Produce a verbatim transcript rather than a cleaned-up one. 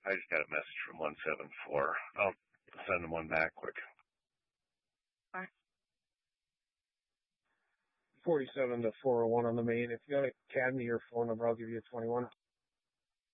I just got a message from one seven four. I'll send them one back quick. forty-seven to four oh one on the main. If you got a Academy or phone number, I'll give you a twenty-one.